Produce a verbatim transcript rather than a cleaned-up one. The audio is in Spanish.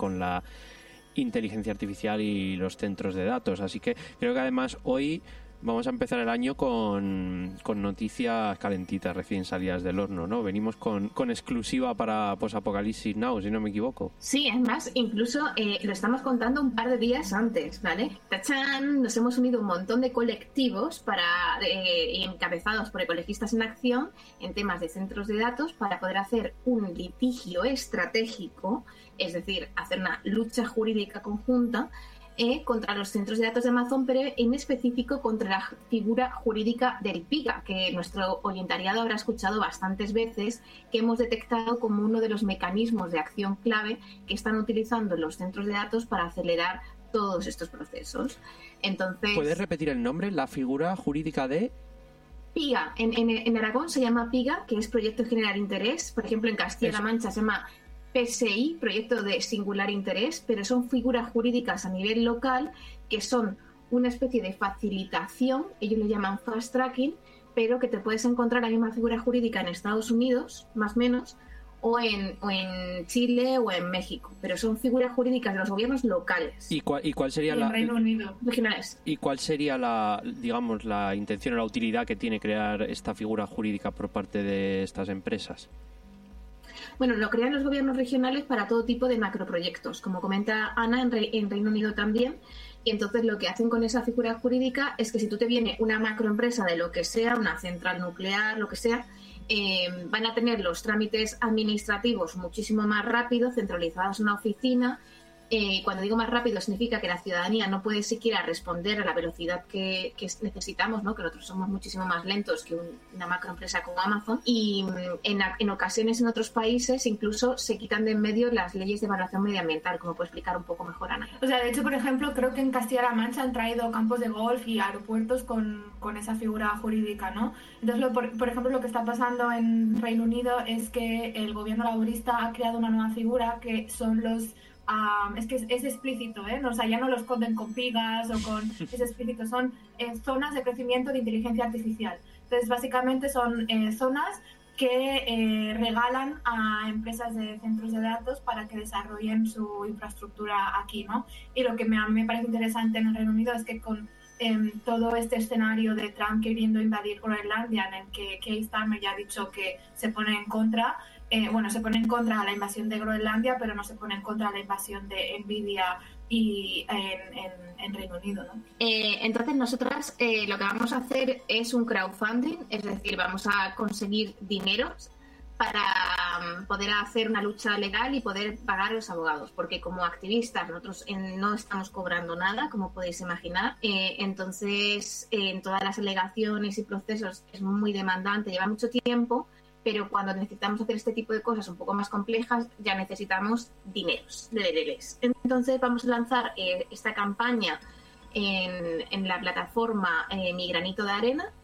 con la inteligencia artificial y los centros de datos. Así que creo que además hoy vamos a empezar el año con, con noticias calentitas, recién salidas del horno, ¿no? Venimos con, con exclusiva para Post-Apocalipsis Now, si no me equivoco. Sí, es más, incluso eh, lo estamos contando un par de días antes, ¿vale? ¡Tachán! Nos hemos unido un montón de colectivos para eh, encabezados por Ecologistas en Acción en temas de centros de datos para poder hacer un litigio estratégico, es decir, hacer una lucha jurídica conjunta Eh, contra los centros de datos de Amazon, pero en específico contra la figura jurídica del PIGA, que nuestro oyentariado habrá escuchado bastantes veces, que hemos detectado como uno de los mecanismos de acción clave que están utilizando los centros de datos para acelerar todos estos procesos. Entonces, ¿puedes repetir el nombre? La figura jurídica de PIGA. En, en, en Aragón se llama PIGA, que es Proyecto de General Interés. Por ejemplo, en Castilla-La Mancha se llama P S I, Proyecto de Singular Interés, pero son figuras jurídicas a nivel local que son una especie de facilitación, ellos lo llaman fast tracking, pero que te puedes encontrar la misma figura jurídica en Estados Unidos, más o menos, o en, o en Chile o en México, pero son figuras jurídicas de los gobiernos locales. ¿Y cuál, y cuál sería y la en Reino Unido regionales? ¿Y cuál sería la, digamos, la intención o la utilidad que tiene crear esta figura jurídica por parte de estas empresas? Bueno, lo crean los gobiernos regionales para todo tipo de macroproyectos, como comenta Ana, en, Re- en Reino Unido también. Y entonces lo que hacen con esa figura jurídica es que si tú te viene una macroempresa de lo que sea, una central nuclear, lo que sea, eh, van a tener los trámites administrativos muchísimo más rápido, centralizados en una oficina. Eh, cuando digo más rápido significa que la ciudadanía no puede siquiera responder a la velocidad que, que necesitamos, ¿no? Que nosotros somos muchísimo más lentos que un, una macroempresa como Amazon, y en, en ocasiones en otros países incluso se quitan de en medio las leyes de evaluación medioambiental, como puede explicar un poco mejor Ana. O sea, de hecho, por ejemplo, creo que en Castilla-La Mancha han traído campos de golf y aeropuertos con, con esa figura jurídica, ¿no? Entonces, lo, por, por ejemplo, lo que está pasando en Reino Unido es que el gobierno laborista ha creado una nueva figura que son los Um, es que es, es explícito, ¿eh? O sea, ya no los esconden con pigas o con... Es explícito, son eh, zonas de crecimiento de inteligencia artificial. Entonces, básicamente son eh, zonas que eh, regalan a empresas de centros de datos para que desarrollen su infraestructura aquí, ¿no? Y lo que me, a mí me parece interesante en el Reino Unido es que con eh, todo este escenario de Trump queriendo invadir Groenlandia, en el que Keir Starmer ya ha dicho que se pone en contra... Eh, bueno, se pone en contra de la invasión de Groenlandia, pero no se pone en contra de la invasión de Nvidia y en, en, en Reino Unido, ¿no? Eh, entonces nosotras eh, lo que vamos a hacer es un crowdfunding, es decir, vamos a conseguir dineros para um, poder hacer una lucha legal y poder pagar a los abogados, porque como activistas nosotros eh, no estamos cobrando nada, como podéis imaginar, eh, entonces eh, en todas las alegaciones y procesos es muy demandante, lleva mucho tiempo, pero cuando necesitamos hacer este tipo de cosas un poco más complejas ya necesitamos dineros de D L Ls. Entonces vamos a lanzar eh, esta campaña en, en la plataforma eh, Mi Granito de Arena,